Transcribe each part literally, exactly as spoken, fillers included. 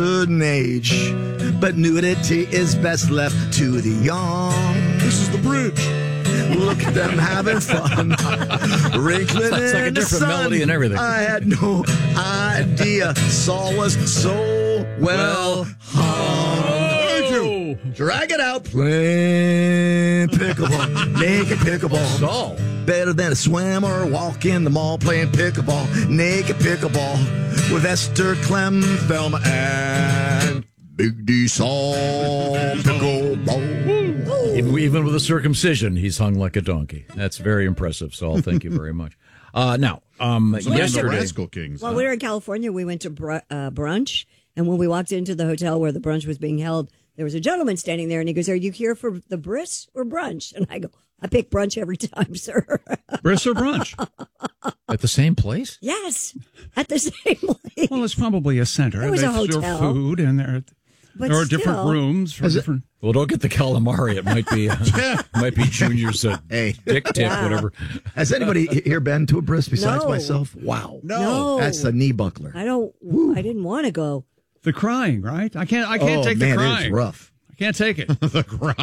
Certain age, but nudity is best left to the young. This is the bridge. Look at them having fun, wrinkling Sounds like a in the different sun. melody and everything. I had no idea Saul was so well hung. Drag it out, playing pickleball, naked pickleball. Saul. Better than a swim or a walk in the mall, playing pickleball, naked pickleball with Esther Clem, Thelma, and Big D Saul pickleball. Even, even with a circumcision, he's hung like a donkey. That's very impressive, Saul. Thank you very much. Uh, now, um, So yesterday, the Rascal Kings. Well, huh? we were in California. We went to br- uh, brunch, and when we walked into the hotel where the brunch was being held, there was a gentleman standing there, and he goes, "Are you here for the bris or brunch?" And I go, "I pick brunch every time, sir." Bris or brunch? at the same place? Yes, at the same place. Well, it's probably a center. It was they a serve hotel. food, and there, But there are different still- rooms for Is it- different. Well, don't get the calamari. It might be uh, might be Junior's uh, Hey. dick tip, Yeah. whatever. Has anybody here been to a bris besides No. myself? Wow. No. That's a knee buckler. I don't. I didn't want to go. The crying, right? I can't. I can't oh, take man, the it crying. is rough. I can't take it. the crying.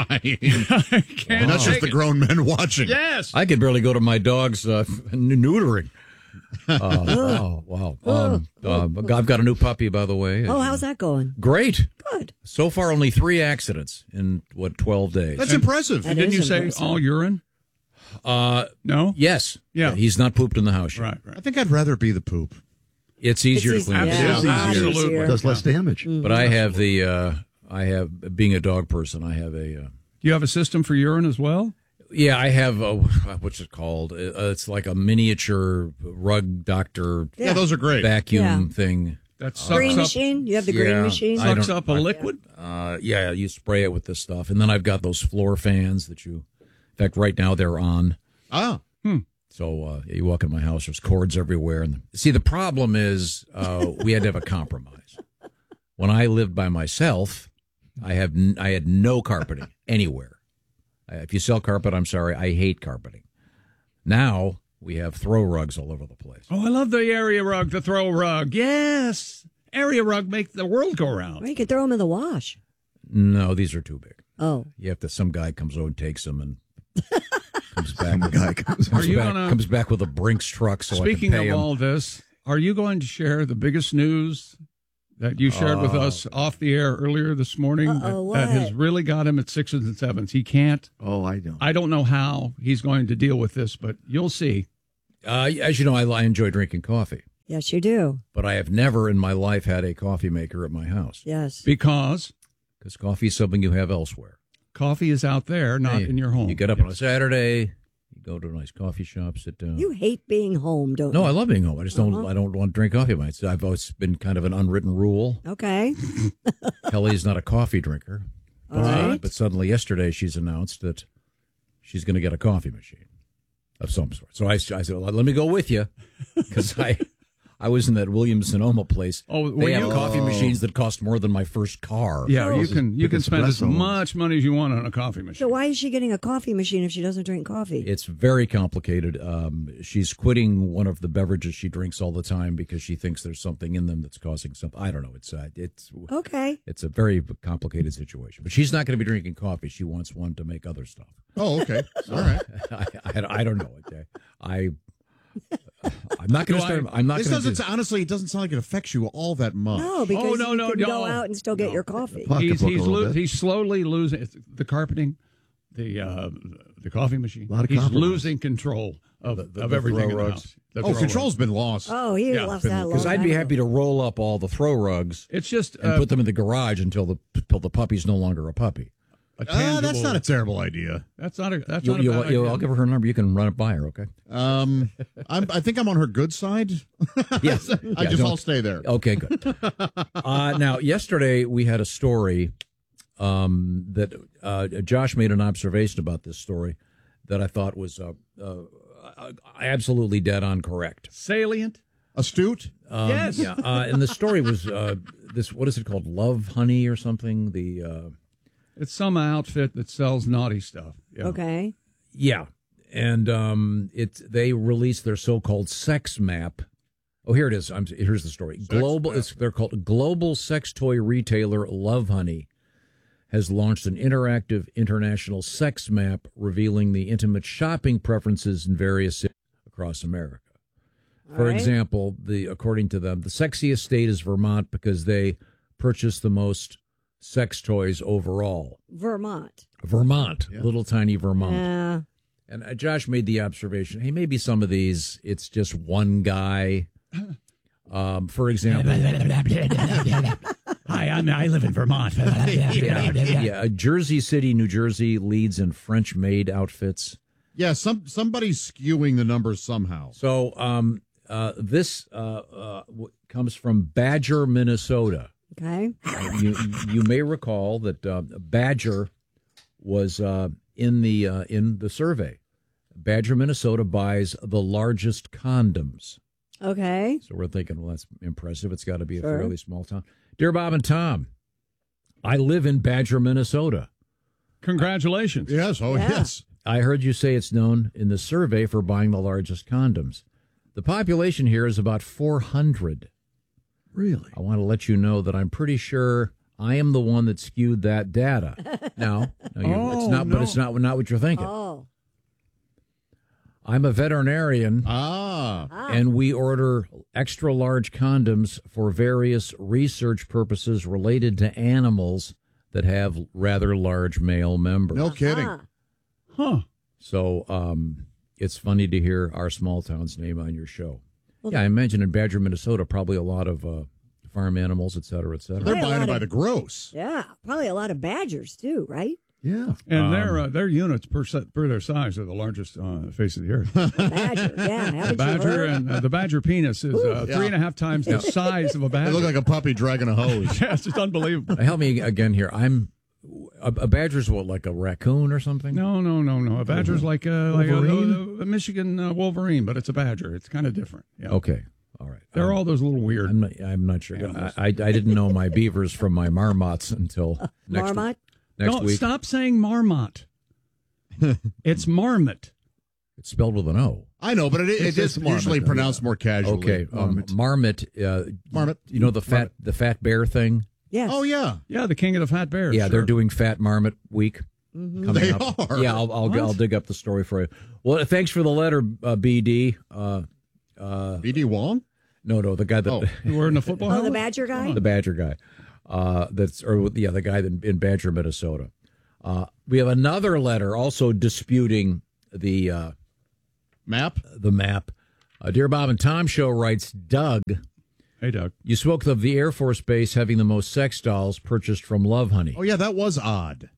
I can't And that's just take the it. grown men watching. Yes. I could barely go to my dog's uh, neutering. Uh, wow, wow. Um, uh, I've got a new puppy, by the way. Oh, how's that going? Great. Good. So far, only three accidents in, what, twelve days? That's impressive. That Didn't is you say impressive. all urine? Uh, No. yes. Yeah. He's not pooped in the house yet. Right. I Right. think I'd rather be the poop. It's easier It's to clean. easy- up. yeah, Absolutely. it's Absolutely. easier. Does less damage. But I have the, uh, I have, being a dog person, I have a, uh, Do you have a system for urine as well? yeah, I have, a, what's it called? Uh, it's like a miniature rug doctor Yeah, those are great. vacuum Yeah. thing. That sucks Green up, machine? You have the Yeah, green machine? I sucks don't- up a liquid. Uh, yeah, you spray it with this stuff. And then I've got those floor fans that you, in fact, right now they're on. Ah. So uh, you walk in my house, there's cords everywhere. And see, the problem is uh, we had to have a compromise. When I lived by myself, I have n- I had no carpeting anywhere. Uh, if you sell carpet, I'm sorry, I hate carpeting. Now we have throw rugs all over the place. Oh, I love the area rug, the throw rug. Yes. Area rug make the world go round. Or you could throw them in the wash. No, these are too big. Oh. You have to. Some guy comes over and takes them and comes back. Some guy comes- comes Are you back, gonna- comes back with a Brinks truck so Speaking I can pay of him. all this, are you going to share the biggest news that you shared with us off the air earlier this morning Uh-oh, that, that has what? really got him at sixes and sevens? He can't. Oh, I know. I don't know how he's going to deal with this, but you'll see. Uh, as you know, I, I enjoy drinking coffee, Yes, you do. but I have never in my life had a coffee maker at my house Yes. Because because coffee is something you have elsewhere. coffee is out there, not Hey, in your home. You get up on a Saturday, you go to a nice coffee shop, sit down. You hate being home, don't no, you? I love being home. I just don't. Uh-huh. I don't want to drink coffee. It's, I've always been kind of an unwritten rule. Okay. Kelly's not a coffee drinker, All right. but suddenly yesterday she's announced that she's going to get a coffee machine of some sort. So I, I said, well, let me go with you because I, I was in that Williams Sonoma place. Oh, they were have you? coffee machines that cost more than my first car. Yeah, you This is can you big can spend as espresso ones. much money as you want on a coffee machine. So why is she getting a coffee machine if she doesn't drink coffee? It's very complicated. Um, she's quitting one of the beverages she drinks all the time because she thinks there's something in them that's causing something. I don't know. It's uh, it's Okay. it's a very complicated situation. But she's not going to be drinking coffee. She wants one to make other stuff. Oh, okay. All right. I, I, I don't know. Okay. I I'm not going to Do I- start. I'm not This going to. doesn't, honestly, it doesn't sound like it affects you all that much. No, because Oh, no, you no, can no. go out and still get your coffee. Pocketbook he's a he's, little lo- bit. he's slowly losing it's the carpeting, the uh, the coffee machine. A lot of he's compromise. losing control of, The- the- of the everything throw in the rugs. house. The Oh, throw control's rugs. been lost. Oh, he Yeah, left that Because long I'd be time happy ago. to roll up all the throw rugs It's just and uh, put them in the garage until the until the puppy's no longer a puppy. a Ah, tangible. that's not a terrible idea. That's not a. That's You, not a you, bad you, idea. I'll give her her number. You can run it by her. Okay. Um, I'm, I think I'm on her good side. Yes. I Yeah, just, don't- I'll stay there. Okay, good. uh, now, yesterday we had a story um, that uh, Josh made an observation about this story that I thought was uh, uh, absolutely dead on correct. salient. Astute? Um, Yes. Yeah, uh, and the story was uh, this. What is it called? Love Honey or something? The uh, It's some outfit that sells naughty stuff. Yeah. Okay. yeah, and um, it they released their so-called sex map. Oh, here it is. I'm, here's the story. Global. It's, they're called Global Sex Toy Retailer Lovehoney has launched an interactive international sex map revealing the intimate shopping preferences in various cities across America. For right. example, the according to them, the sexiest state is Vermont because they purchase the most sex toys overall. Vermont. Vermont, Yeah. little tiny Vermont. Yeah. And uh, Josh made the observation, hey, maybe some of these, it's just one guy. Um, for example, Hi, I'm, I live in Vermont. yeah, yeah, uh, Jersey City, New Jersey leads in French maid outfits. Yeah, some somebody's skewing the numbers somehow. So um, uh, this uh, uh, w- comes from Badger, Minnesota. Okay. Uh, you you may recall that uh, Badger was uh, in the uh, in the survey. Badger, Minnesota buys the largest condoms. Okay. So we're thinking, well, that's impressive. It's got to be a Sure. fairly small town. Dear Bob and Tom, I live in Badger, Minnesota. Congratulations. Yes, oh Yeah. yes. I heard you say it's known in the survey for buying the largest condoms. The population here is about four hundred. Really? I want to let you know that I'm pretty sure I am the one that skewed that data. Now, no, you- it's Oh, not, but no. it's not not what you're thinking. Oh. I'm a veterinarian, Ah. Ah. and we order extra large condoms for various research purposes related to animals that have rather large male members. No kidding. Ah. Huh. So um, it's funny to hear our small town's name on your show. Well, Yeah, I imagine in Badger, Minnesota, probably a lot of uh, farm animals, et cetera, et cetera. They're Right, a buying lot it by of- the gross. Yeah. Probably a lot of badgers, too, right? Yeah. And Um, their uh, their units per set, per their size are the largest on the face of the earth. Badger. Yeah. Haven't The you badger heard? and uh, the badger penis is uh, Yeah. three and a half times the size of a They badger. look like a puppy dragging a hose. Yes, it's unbelievable. Uh, Help me again here. I'm a, a badger's what, like a raccoon or something? No, no, no, no. A badger's like a like a, Wolverine? a, a Michigan uh, Wolverine, but it's a badger. It's kind of different. Yeah. Okay, all right. They're I'm, all those little weird. I'm not. I'm not sure. I, animals. I I didn't know my beavers from my marmots until next Marmot? next Don't week. stop saying marmot. It's marmot. It's spelled with an O. I know, but it, it It's is just marmot, usually though, pronounced yeah. more casually. Okay, um, Marmot. marmot. Uh, Marmot. You know the fat the fat bear thing. Yes. Oh, yeah. Yeah, the king of the fat bears. Yeah, they're sure. doing Fat Marmot Week coming They up. are. Yeah, I'll I'll, What? I'll dig up the story for you. Well, thanks for the letter, uh, B D. Uh, B D Wong? no, no, the guy that Oh. You wearing the football Oh, the helmet? badger guy? the Badger guy. Uh, that's or yeah, the guy that, in Badger, Minnesota. Uh, we have another letter also disputing the uh, Map? the map. Uh, Dear Bob and Tom Show writes Doug. Hey, Doug. You spoke of the Air Force Base having the most sex dolls purchased from Lovehoney. Oh, yeah, that was odd.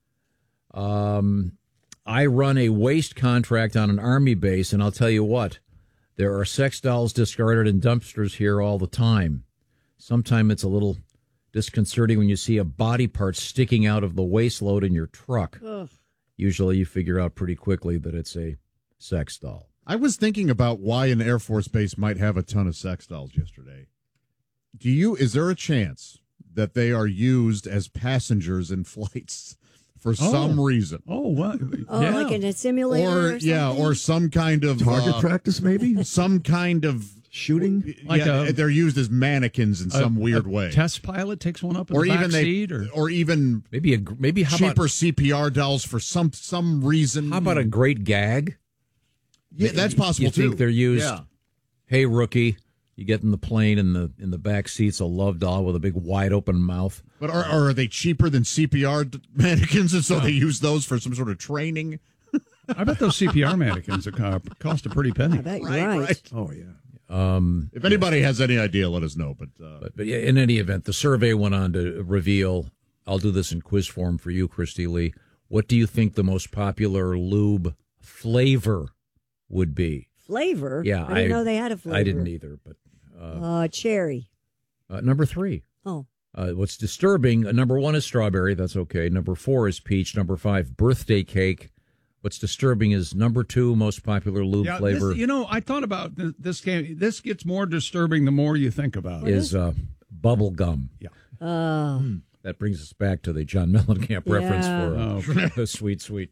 Um, I run a waste contract on an Army base, and I'll tell you what, there are sex dolls discarded in dumpsters here all the time. Sometimes it's a little disconcerting when you see a body part sticking out of the waste load in your truck. Ugh. Usually you figure out pretty quickly that it's a sex doll. I was thinking about why an Air Force base might have a ton of sex dolls yesterday. Do you, is there a chance that they are used as passengers in flights for some reason? Oh, well. Oh, yeah. like in a simulator Or, or something? yeah, or some kind of Target uh, practice, maybe? some kind of Shooting? Like yeah, a- they're used as mannequins in some A- weird a way. Test pilot takes one up in or the even back they seat, or or even Maybe a maybe how cheaper about C P R dolls for some some reason. how about a great gag? Yeah, that's possible You too. think they're used? Yeah. Hey, rookie, you get in the plane in the in the back seat's a love doll with a big wide open mouth. But are, are they cheaper than C P R d- mannequins, and so they use those for some sort of training? I bet those C P R mannequins uh, cost a pretty penny. I bet you're Right, right. right. Oh, yeah. Um, If anybody has any idea, let us know. But, uh, but, but yeah, in any event, the survey went on to reveal. I'll do this in quiz form for you, Christy Lee. What do you think the most popular lube flavor would be? Flavor? Yeah, I didn't know they had a flavor. I didn't either. But uh, Uh, cherry. uh, number three. Oh. Uh, what's disturbing? Uh, number one is strawberry. That's okay. Number four is peach. Number five, birthday cake. What's disturbing is number two most popular lube Yeah, flavor this, you know, I thought about this, this game. This gets more disturbing the more you think about it. is uh, bubble gum. Yeah. Oh. That brings us back to the John Mellencamp reference Yeah. for uh, Oh. the sweet, sweet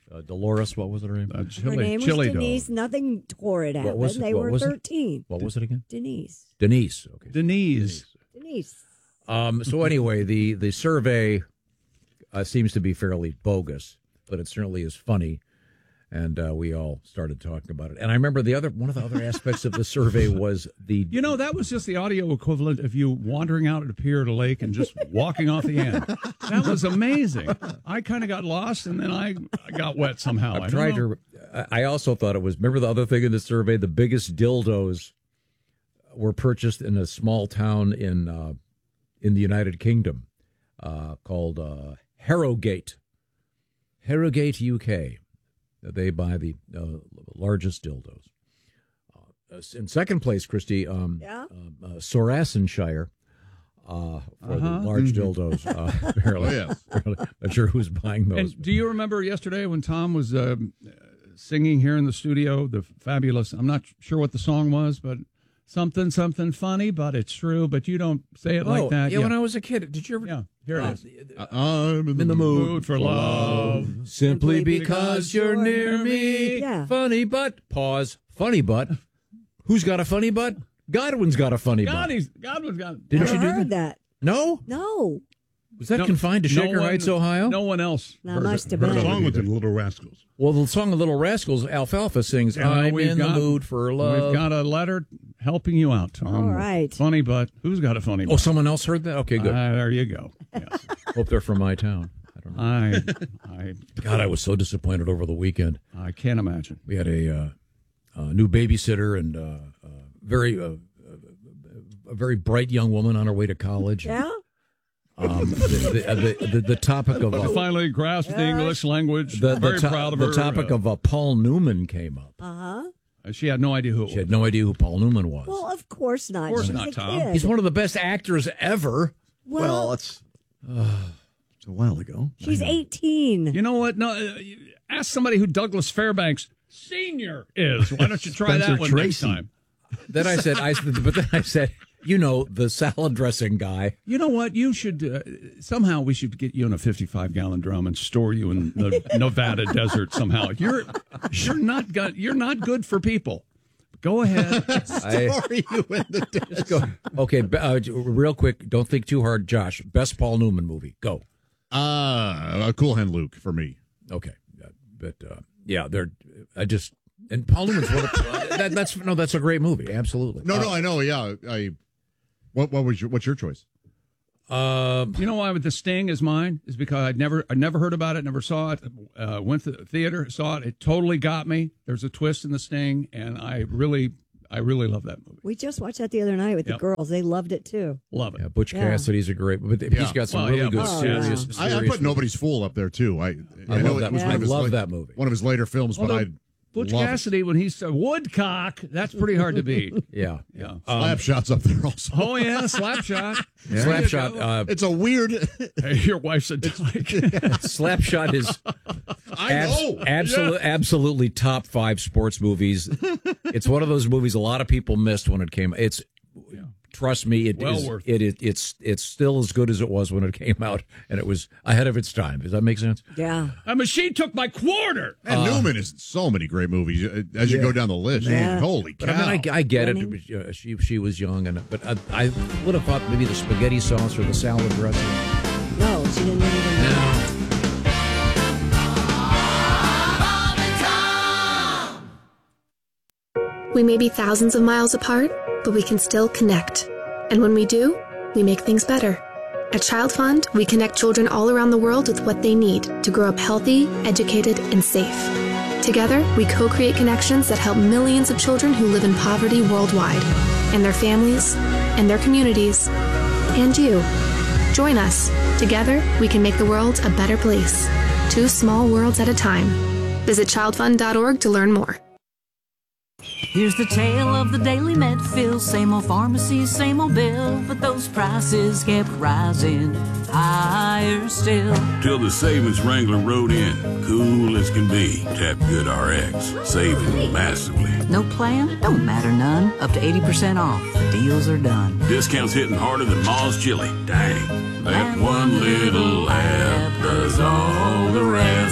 Uh, Dolores, what was her name? Uh, Her chili, name chili was Denise. dog. Nothing torrid What happened. was it? They What were was it? thirteen. What was it again? Denise. Denise. Okay. Denise. Denise. Um, so anyway, the the survey uh, seems to be fairly bogus, but it certainly is funny, and uh, we all started talking about it. And I remember the other one of the other aspects of the survey was the You know, that was just the audio equivalent of you wandering out at a pier at a lake and just walking off the end. That was amazing. I kind of got lost, and then I, I got wet somehow. I I've don't tried know. to. I also thought it was. Remember the other thing in the survey? The biggest dildos were purchased in a small town in uh, in the United Kingdom uh, called uh, Harrogate, Harrogate, U K. They buy the uh, largest dildos. Uh, in second place, Christy, um, Yeah? uh, uh, Sorasanshire. Uh, for Uh-huh. the large dildos, uh, apparently. Oh, yes. Apparently. Not sure who's buying those. And do you remember yesterday when Tom was uh, singing here in the studio, the fabulous, I'm not sure what the song was, but something, something funny, but it's true, but you don't say it Oh, like that. Yeah, when I was a kid, did you ever? yeah, here it Uh, is. I'm in the, in the mood, Mood for love. Simply because you're near me. Yeah. Funny butt. Pause. Funny butt. Who's got a funny butt? Godwin's got a funny God, butt. he's, Godwin's got. Didn't Never you do heard that? that. No? No. Was that No- confined to no Shaker one- Heights, Ohio? No one else. That heard must it- have heard been. of it Song with either. the Little Rascals. Well, the song of Little Rascals, Alfalfa sings, Yeah, I'm we've in got- the mood for love. We've got a letter helping you out, Tom. All right. Funny butt. Who's got a funny Oh, butt? someone else heard that? Okay, good. Ah, there you go. Yes. Hope they're from my town. I don't know. I, I, God, I was so disappointed over the weekend. I can't imagine. We had a, uh, a new babysitter and uh, uh, very uh, a very bright young woman on her way to college. Yeah? Um, the, the, the, the, the topic of I uh, finally grasped the English language. the, the, Very to- proud of the her. topic Uh, of uh, Paul Newman came up. Uh-huh. she had no idea who it She was. had no idea who Paul Newman was. Well, of course not. Of course She's not, a Tom. kid. He's one of the best actors ever. Well, Well, it's, it's a while ago. she's eighteen. You know what? No, uh, you- ask somebody who Douglas Fairbanks Senior is. Why don't you try Spencer that one next Tracy. time? Then I said, I but then I said, you know, the salad dressing guy. You know what? You should uh, somehow we should get you in a fifty-five gallon drum and store you in the Nevada desert somehow. You're you're not good. You're not good for people. Go ahead. I, Are you in the just go. Okay, be- uh, real quick. Don't think too hard, Josh. Best Paul Newman movie. Go. Uh, a Cool Hand Luke for me. Okay, uh, but uh, yeah, they're. I just and Paul Newman's one of, that, that's no, that's a great movie. Absolutely. No, no, I know. Yeah, I. What what was your what's your choice? Um, You know why with The Sting is mine is because I'd never I never heard about it, never saw it. Uh, went to the theater, saw it. It totally got me. There's a twist in The Sting, and I really I really love that movie. We just watched that the other night with Yep. the girls. They loved it too. Love it. yeah, Butch Yeah. Cassidy's a great, but he's Yeah. got some Well, really yeah, good Butch serious. Cassidy. I, I serious put Nobody's Fool up there too. I I I, know love it that. was I one of his love la- that movie. One of his later films, but Although I Butch love it. Cassidy when he's a woodcock, that's pretty hard to beat. Yeah, Yeah. Slap shots up there also. Oh yeah, Slapshot. Slapshot. Uh, It's a weird. Hey, your wife's a dyke. Slapshot is I abs- know. absolute, absolutely top five sports movies. It's one of those movies a lot of people missed when it came. It's trust me, it Well is. worth It, it it's it's still as good as it was when it came out, and it was ahead of its time. Does that make sense? Yeah. A machine took my quarter. And Newman is in so many great movies uh, as you go down the list. Yeah. Holy But cow! I mean, I, I get Lenny? it. It was, uh, she she was young, and but I, I would have thought maybe the spaghetti sauce or the salad dressing. No, she didn't even know. We may be thousands of miles apart, but we can still connect. And when we do, we make things better. At Child Fund, we connect children all around the world with what they need to grow up healthy, educated, and safe. Together, we co-create connections that help millions of children who live in poverty worldwide, and their families, and their communities, and you. Join us. Together, we can make the world a better place. Two small worlds at a time. Visit child fund dot org to learn more. Here's the tale of the daily Medfill. Same old pharmacy, same old bill, but those prices kept rising higher still. Till the savings Wrangler rode in, cool as can be. Tap Good R X, saving massively. No plan? Don't matter none. Up to eighty percent off. Deals are done. Discounts hitting harder than Ma's chili. Dang, that one little app does all the rest. Save time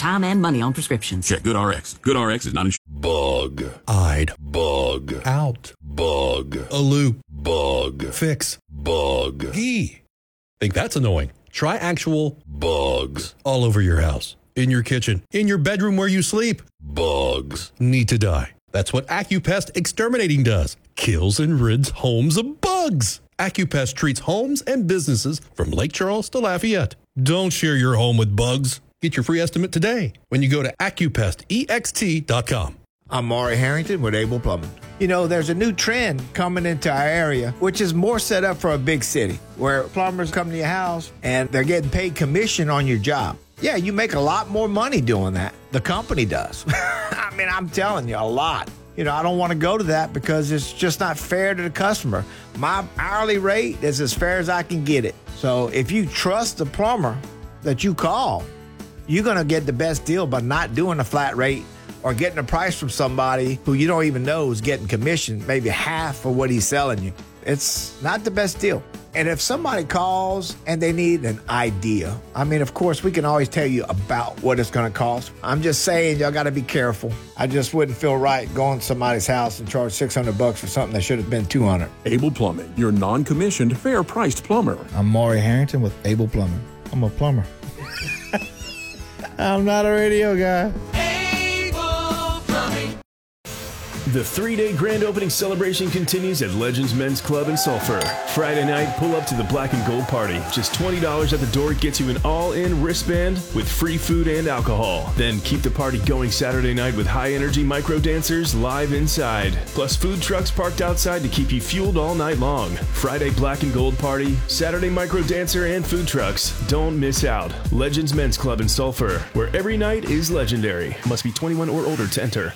time and money on prescriptions. Check GoodRx. GoodRx is not insured. Bug-eyed bug. Out. Bug. A loop. Bug. Fix. Bug. Gee. Think that's annoying? Try actual bugs all over your house. In your kitchen. In your bedroom where you sleep. Bugs need to die. That's what AccuPest Exterminating does. Kills and rids homes of bugs. AccuPest treats homes and businesses from Lake Charles to Lafayette. Don't share your home with bugs. Get your free estimate today when you go to Accupest E X T dot com. I'm Maury Harrington with Able Plumbing. You know, there's a new trend coming into our area, which is more set up for a big city, where plumbers come to your house and they're getting paid commission on your job. Yeah, you make a lot more money doing that. The company does. I mean, I'm telling you, a lot. You know, I don't want to go to that because it's just not fair to the customer. My hourly rate is as fair as I can get it. So if you trust the plumber that you call, you're going to get the best deal by not doing a flat rate or getting a price from somebody who you don't even know is getting commission, maybe half of what he's selling you. It's not the best deal. And if somebody calls and they need an idea, I mean, of course, we can always tell you about what it's going to cost. I'm just saying, y'all got to be careful. I just wouldn't feel right going to somebody's house and charge six hundred bucks for something that should have been two hundred. Able Plumbing, your non-commissioned, fair-priced plumber. I'm Maury Harrington with Able Plumbing. I'm a plumber. I'm not a radio guy. The three-day grand opening celebration continues at Legends Men's Club in Sulphur. Friday night, pull up to the Black and Gold Party. Just twenty dollars at the door gets you an all-in wristband with free food and alcohol. Then keep the party going Saturday night with high-energy micro dancers live inside. Plus food trucks parked outside to keep you fueled all night long. Friday Black and Gold Party, Saturday micro dancer and food trucks. Don't miss out. Legends Men's Club in Sulphur, where every night is legendary. Must be twenty-one or older to enter.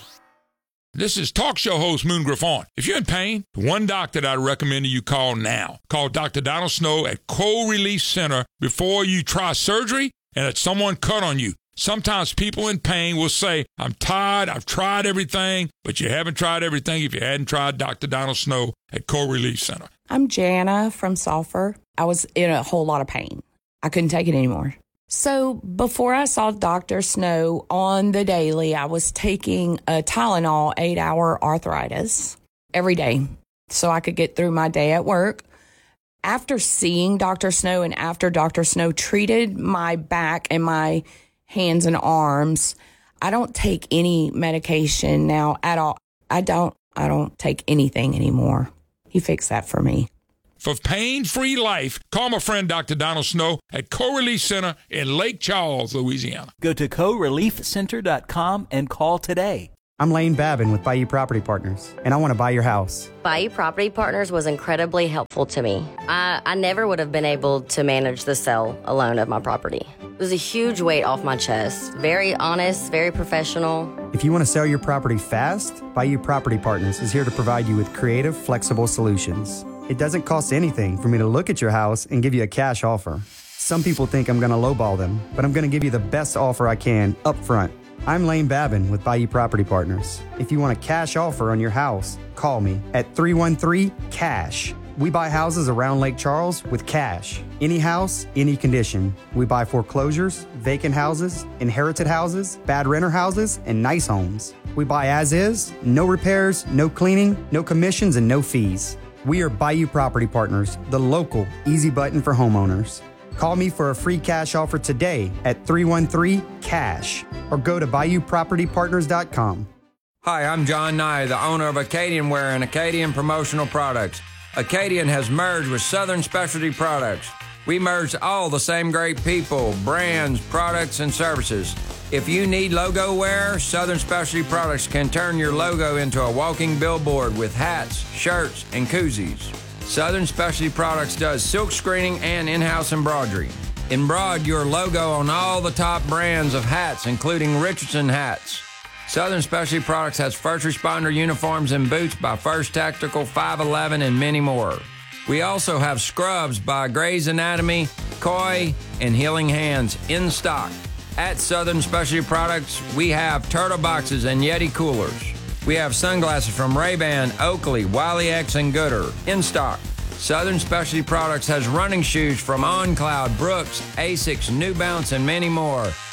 This is talk show host Moon Griffon. If you're in pain, the one doctor that I recommend you call now. Call Doctor Donald Snow at Cold Relief Center before you try surgery and that someone cut on you. Sometimes people in pain will say, I'm tired, I've tried everything, but you haven't tried everything if you hadn't tried Doctor Donald Snow at Cold Relief Center. I'm Jana from Sulphur. I was in a whole lot of pain. I couldn't take it anymore. So before I saw Doctor Snow on the daily, I was taking a Tylenol eight-hour arthritis every day so I could get through my day at work. After seeing Doctor Snow and after Doctor Snow treated my back and my hands and arms, I don't take any medication now at all. I don't, I don't take anything anymore. He fixed that for me. For pain-free life, call my friend Doctor Donald Snow at Co-Relief Center in Lake Charles, Louisiana. Go to co relief center dot com and call today. I'm Lane Babin with Bayou Property Partners, and I want to buy your house. Bayou Property Partners was incredibly helpful to me. I, I never would have been able to manage the sale alone of my property. It was a huge weight off my chest. Very honest, very professional. If you want to sell your property fast, Bayou Property Partners is here to provide you with creative, flexible solutions. It doesn't cost anything for me to look at your house and give you a cash offer. Some people think I'm going to lowball them, but I'm going to give you the best offer I can up front. I'm Lane Babin with Bayou Property Partners. If you want a cash offer on your house, call me at three one three, CASH. We buy houses around Lake Charles with cash. Any house, any condition. We buy foreclosures, vacant houses, inherited houses, bad renter houses, and nice homes. We buy as is, no repairs, no cleaning, no commissions, and no fees. We are Bayou Property Partners, the local easy button for homeowners. Call me for a free cash offer today at three one three, CASH or go to bayou property partners dot com. Hi, I'm John Nye, the owner of Acadian Wear and Acadian Promotional Products. Acadian has merged with Southern Specialty Products. We merged all the same great people, brands, products, and services. If you need logo wear, Southern Specialty Products can turn your logo into a walking billboard with hats, shirts, and koozies. Southern Specialty Products does silk screening and in-house embroidery. Embroider your logo on all the top brands of hats, including Richardson hats. Southern Specialty Products has first responder uniforms and boots by First Tactical, five eleven, and many more. We also have scrubs by Grey's Anatomy, Koi, and Healing Hands in stock. At Southern Specialty Products, we have turtle boxes and Yeti coolers. We have sunglasses from Ray-Ban, Oakley, Wiley X, and Gooder in stock. Southern Specialty Products has running shoes from OnCloud, Brooks, Asics, New Balance, and many more.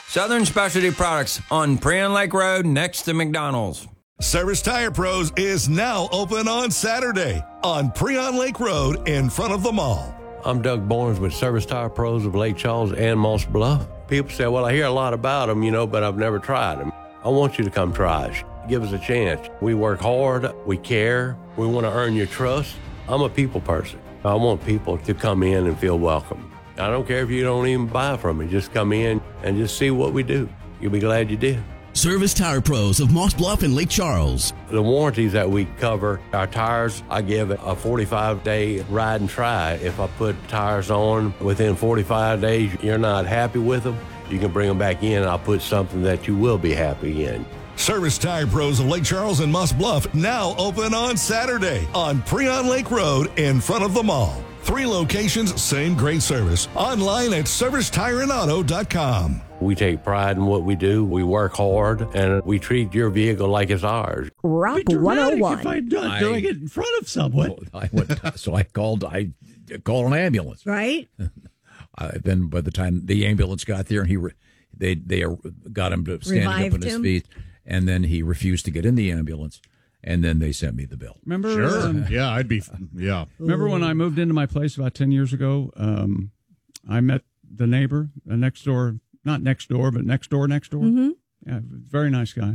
Southern Specialty Products on Prion Lake Road next to McDonald's. Service Tire Pros is now open on Saturday on Prion Lake Road in front of the mall. I'm Doug Barnes with Service Tire Pros of Lake Charles and Moss Bluff. People say, well, I hear a lot about them, you know, but I've never tried them. I want you to come try us. Give us a chance. We work hard. We care. We want to earn your trust. I'm a people person. I want people to come in and feel welcome. I don't care if you don't even buy from me. Just come in and just see what we do. You'll be glad you did. Service Tire Pros of Moss Bluff and Lake Charles. The warranties that we cover, our tires, I give a forty-five day ride and try. If I put tires on within forty-five days, you're not happy with them, you can bring them back in and I'll put something that you will be happy in. Service Tire Pros of Lake Charles and Moss Bluff now open on Saturday on Prion Lake Road in front of the mall. Three locations, same great service. Online at service tire and auto dot com. We take pride in what we do. We work hard, and we treat your vehicle like it's ours. Rock one oh one. If I'd done I- doing it in front of someone. I went, so I called. I called an ambulance. Right? Uh, then by the time the ambulance got there, and he re, they they got him to standing Revived up on his him? feet, and then he refused to get in the ambulance, and then they sent me the bill. Remember? Sure. um, Yeah, I'd be. Yeah. Remember when I moved into my place about ten years ago? Um, I met the neighbor, uh, next door, not next door, but next door, next door. Mhm. Yeah, very nice guy.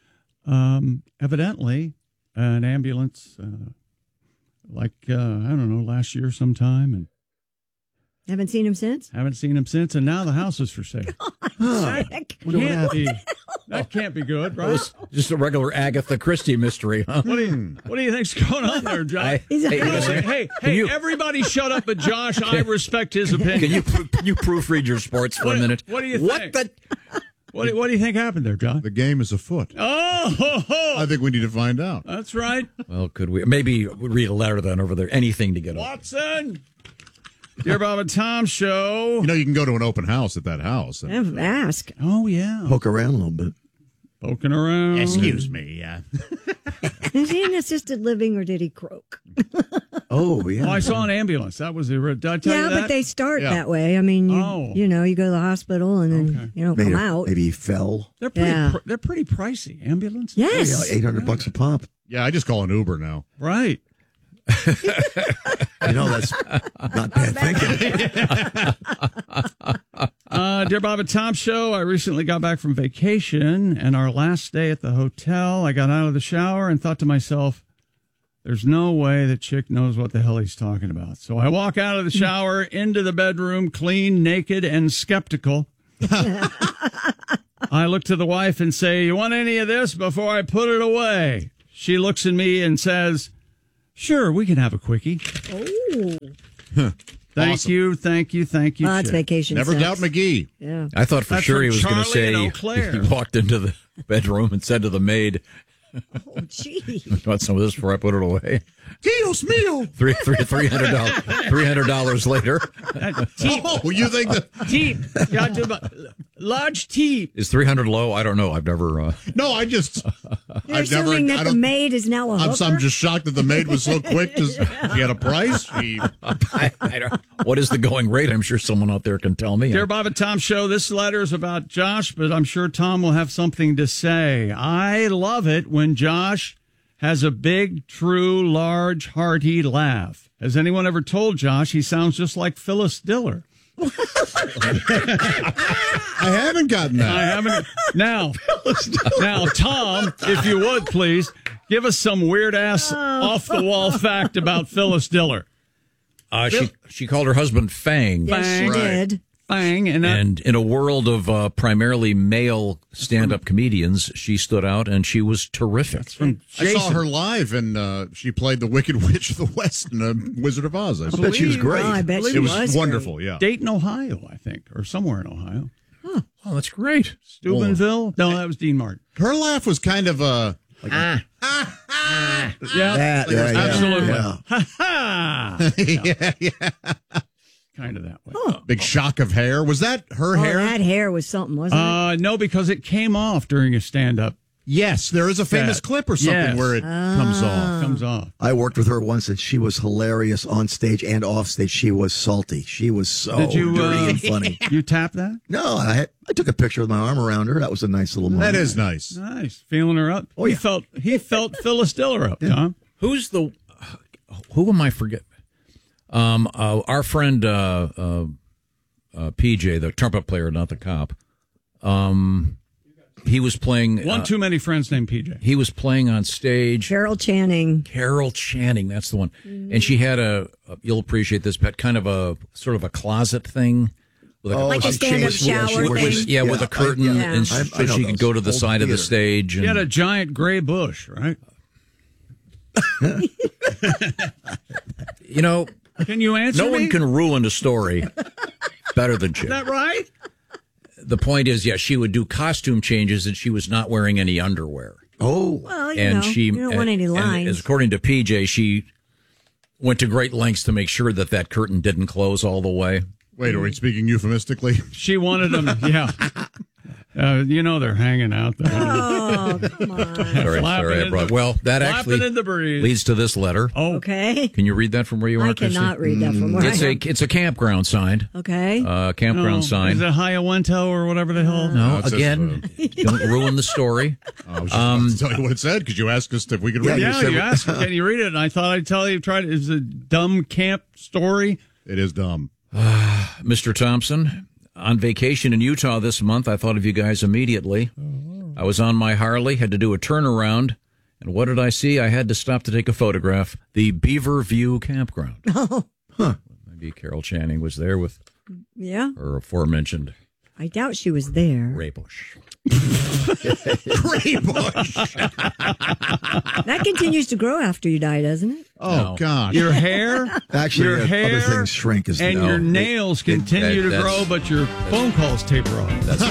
Um, evidently, an ambulance, uh, like, uh, I don't know, last year sometime, and Haven't seen him since? haven't seen him since, and now the house is for sale. Heck. Can't be, that can't be good, It right? was just a regular Agatha Christie mystery, huh? What do you What do you think's going on there, Josh? I- hey, hey, hey, hey, can you- everybody, shut up! But Josh, I respect his opinion. Can you can you proofread your sports for what, a minute? What do you What think? the? What do, what do you think happened there, John? The game is afoot. Oh, ho, ho. I think we need to find out. That's right, Well, could we maybe read a letter then over there? Anything to get up. Watson. Dear Bob and Tom Show. You know, you can go to an open house at that house. Have- Ask. Oh yeah, Poke around a little bit. poking around. Excuse me. Uh, Is he in assisted living or did he croak? Oh, yeah. Oh, I saw an ambulance. That was the. Did I tell Yeah, you that? but they start Yeah. that way. I mean, you, Oh. you know, you go to the hospital and then Okay. you don't Maybe, come out. maybe he fell. They're pretty. Yeah. pr- they're pretty pricey. Ambulances. Yes. Yeah, eight hundred bucks a pop. yeah, I just call an Uber now. Right. You know, that's not bad thinking. Uh, Dear Bob and Tom Show, I recently got back from vacation, and our last day at the hotel, I got out of the shower and thought to myself, there's no way that chick knows what the hell he's talking about. So I walk out of the shower into the bedroom, clean, naked, and skeptical. I look to the wife and say, you want any of this before I put it away? She looks at me and says, sure, we can have a quickie. Oh. Thank Awesome. you, thank you, thank you. Well, that's chick. vacation Never sex. doubt McGee. Yeah. I thought for That's sure from he was going to Charlie and say Eau Claire. he walked into the bedroom and said to the maid, Oh, gee. "Want some of this before I put it away?" Dios mío. Three three three hundred dollars. Three hundred dollars later. Oh, you think that? Teep. Yeah, do about- large teep. Is three hundred low? I don't know. I've never. Uh, No, I just. You're I've never. assuming I that the don't. maid is now a I'm, hooker? I'm just shocked that the maid was so quick. To, she had a price. She, I, I don't, what is the going rate? I'm sure someone out there can tell me. Dear Bob and Tom Show, this letter is about Josh, but I'm sure Tom will have something to say. I love it when Josh has a big, true, large, hearty laugh. Has anyone ever told Josh he sounds just like Phyllis Diller? I haven't gotten that. I haven't. Now, now, Tom, if you would please give us some weird ass off the wall fact about Phyllis Diller. Uh, she she called her husband Fang. Yes, she Right. did. Fang, and, that, And in a world of uh, primarily male stand-up comedians, she stood out and she was terrific. from I Jason. saw her live, and uh, she played the Wicked Witch of the West in uh, Wizard of Oz. I, I saw. bet she was believe- great. Oh, I bet It she was, was wonderful. Yeah. Dayton, Ohio, I think, or somewhere in Ohio. Oh, that's great. Steubenville? No, that was Dean Martin. Her laugh was kind of a. Like Ah. Yeah, That, yeah, yeah, absolutely. yeah. Ha ha! yeah, yeah. Kind of that way. Big shock of hair. Was that her Oh, hair? that hair was something, wasn't it? Uh, no, because it came off during a stand-up Yes, there is a famous That- clip or something yes. where it comes off. Comes off. I worked with her once, and she was hilarious on stage and off stage. She was salty. She was so Did you, dirty uh, and funny. You tap that? No, I had, I took a picture with my arm around her. That was a nice little moment. That is nice. Nice. Feeling her up. Oh, he yeah. felt he felt Phyllis Diller up, Tom. Who's the? Who am I forgetting? Um, uh, our friend uh, uh, uh, P J, the trumpet player, not the cop. Um, he was playing. One uh, too many friends named P J. He was playing on stage. Carol Channing. Carol Channing, that's the one. And she had a, a. You'll appreciate this, but kind of a sort of a closet thing. With Oh, Like a she stand-up changed- yeah, she shower was- thing. yeah, Yeah, with a I- curtain, yeah. and I- so I know she could those. go to the Old side of the theater. stage. He And, had a giant gray bush, right? you know, Can you answer no me? one can ruin a story better than Chick. Is that right? The point is, yeah, she would do costume changes, and she was not wearing any underwear. Oh, Well, you and know, she, you don't and, want any and lines. as according to P J, she went to great lengths to make sure that that curtain didn't close all the way. Wait, are we speaking euphemistically? She wanted them, yeah. Uh, you know they're hanging out there. Oh, come on. Sorry, Flapping sorry, I in brought. the- Well, that flapping actually in the breeze. leads to this letter. Oh, Okay. Can you read that from where you are? I Christy? cannot read that from where It's I a am. it's a campground sign. Okay. Uh, campground no. sign. Is it Hiawatha or whatever the hell? No, it says, again, don't ruin the story. I was just Um, about to tell you what it said because you asked us if we could read Yeah, it. you asked, can you read it? And I thought I'd tell you, try it. It's a dumb camp story. It is dumb. Mister Thompson, on vacation in Utah this month, I thought of you guys immediately. I was on my Harley, had to do a turnaround, and what did I see? I had to stop to take a photograph. The Beaver View Campground. Oh, Huh. Maybe Carol Channing was there with yeah. her aforementioned I doubt she was there. Ray Bush. Gray bush. That continues to grow after you die, doesn't it? Oh, No. gosh. Your hair, actually, your uh, hair, other things shrink as and no, your it- nails it- continue that- to grow, that's- but your phone calls taper off. That's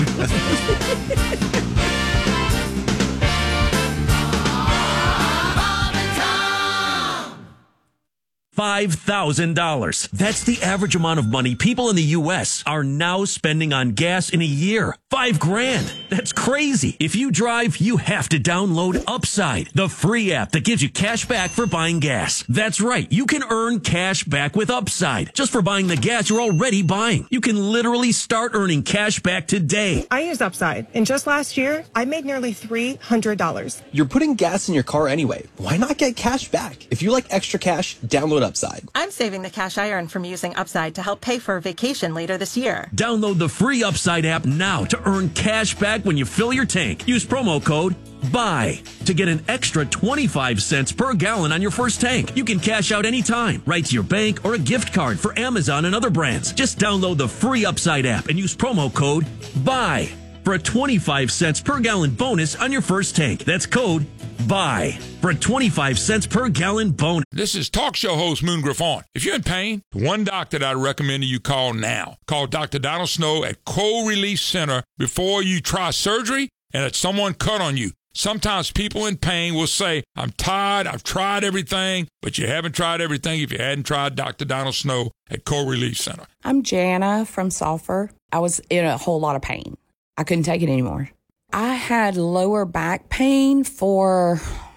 five thousand dollars. That's the average amount of money people in the U S are now spending on gas in a year. Five grand. That's crazy. If you drive, you have to download Upside, the free app that gives you cash back for buying gas. That's right. You can earn cash back with Upside just for buying the gas you're already buying. You can literally start earning cash back today. I use Upside, and just last year, I made nearly three hundred dollars. You're putting gas in your car anyway. Why not get cash back? If you like extra cash, download Upside. I'm saving the cash I earn from using Upside to help pay for a vacation later this year. Download the free Upside app now to earn cash back when you fill your tank. Use promo code BUY to get an extra twenty-five cents per gallon on your first tank. You can cash out anytime, right to your bank or a gift card for Amazon and other brands. Just download the free Upside app and use promo code BUY for a twenty-five cents per gallon bonus on your first tank. That's code BUY for a twenty-five cents per gallon bonus. This is talk show host Moon Griffon. If you're in pain, the one doctor that I recommend you call now. Call Doctor Donald Snow at Cold Release Center before you try surgery and that someone cut on you. Sometimes people in pain will say, I'm tired, I've tried everything, but you haven't tried everything if you hadn't tried Doctor Donald Snow at Cold Release Center. I'm Jana from Sulphur. I was in a whole lot of pain. I couldn't take it anymore. I had lower back pain for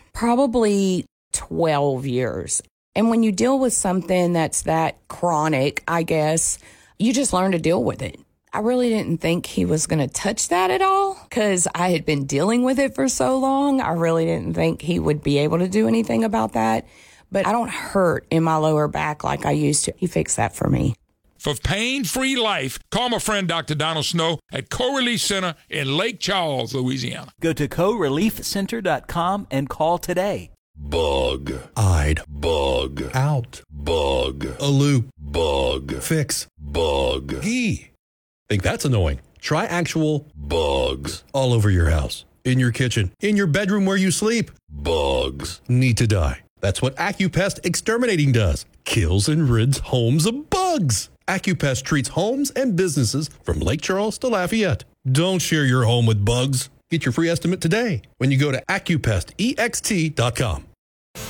probably twelve years. And when you deal with something that's that chronic, I guess, you just learn to deal with it. I really didn't think he was going to touch that at all because I had been dealing with it for so long. I really didn't think he would be able to do anything about that. But I don't hurt in my lower back like I used to. He fixed that for me. For pain-free life, call my friend Doctor Donald Snow at Co-Release Center in Lake Charles, Louisiana. Go to co relief center dot com and call today. Bug. I'd. Bug. Out. Bug. A loop. Bug. Fix. Bug. Gee. Think that's annoying? Try actual bugs all over your house. In your kitchen. In your bedroom where you sleep. Bugs need to die. That's what AccuPest Exterminating does. Kills and rids homes of bugs. AccuPest treats homes and businesses from Lake Charles to Lafayette. Don't share your home with bugs. Get your free estimate today when you go to Accupest E X T dot com.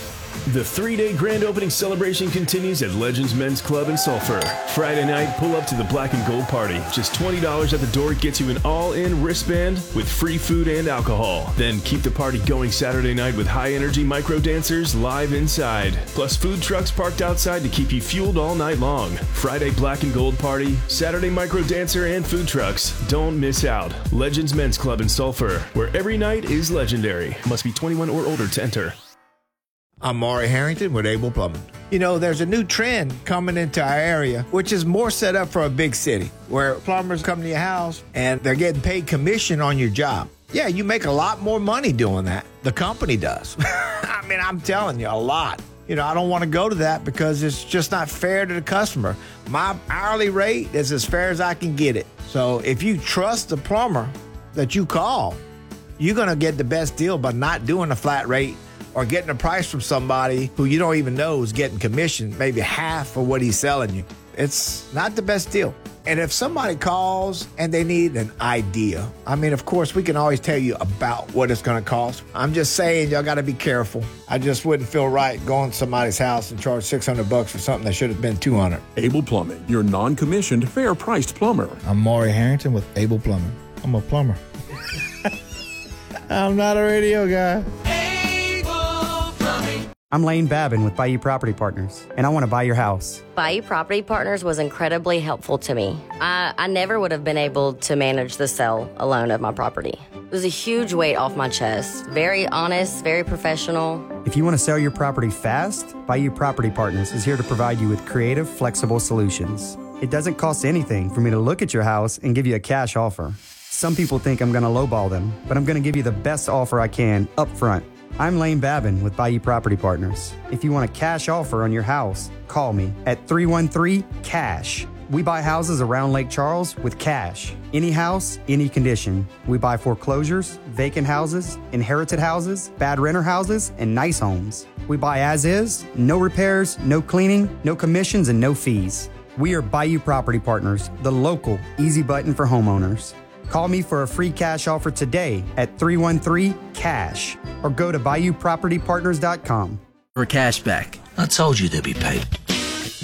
The three-day grand opening celebration continues at Legends Men's Club in Sulphur. Friday night, pull up to the Black and Gold Party. Just twenty dollars at the door gets you an all-in wristband with free food and alcohol. Then keep the party going Saturday night with high-energy micro dancers live inside. Plus food trucks parked outside to keep you fueled all night long. Friday Black and Gold Party, Saturday micro dancer and food trucks. Don't miss out. Legends Men's Club in Sulphur, where every night is legendary. Must be twenty-one or older to enter. I'm Maury Harrington with Able Plumbing. You know, there's a new trend coming into our area, which is more set up for a big city, where plumbers come to your house and they're getting paid commission on your job. Yeah, you make a lot more money doing that. The company does. I mean, I'm telling you, a lot. You know, I don't want to go to that because it's just not fair to the customer. My hourly rate is as fair as I can get it. So if you trust the plumber that you call, you're going to get the best deal by not doing a flat rate or getting a price from somebody who you don't even know is getting commission, maybe half of what he's selling you. It's not the best deal. And if somebody calls and they need an idea, I mean, of course, we can always tell you about what it's going to cost. I'm just saying, y'all got to be careful. I just wouldn't feel right going to somebody's house and charge six hundred bucks for something that should have been two hundred. Able Plumbing, your non-commissioned, fair-priced plumber. I'm Maury Harrington with Able Plumbing. I'm a plumber. I'm not a radio guy. I'm Lane Babin with Bayou Property Partners, and I want to buy your house. Bayou Property Partners was incredibly helpful to me. I, I never would have been able to manage the sale alone of my property. It was a huge weight off my chest. Very honest, very professional. If you want to sell your property fast, Bayou Property Partners is here to provide you with creative, flexible solutions. It doesn't cost anything for me to look at your house and give you a cash offer. Some people think I'm going to lowball them, but I'm going to give you the best offer I can up front. I'm Lane Babin with Bayou Property Partners. If you want a cash offer on your house, call me at three one three, C A S H. We buy houses around Lake Charles with cash. Any house, any condition. We buy foreclosures, vacant houses, inherited houses, bad renter houses, and nice homes. We buy as is, no repairs, no cleaning, no commissions, and no fees. We are Bayou Property Partners, the local easy button for homeowners. Call me for a free cash offer today at three one three, C A S H or go to bayou property partners dot com. For cash back. I told you they'd be paid.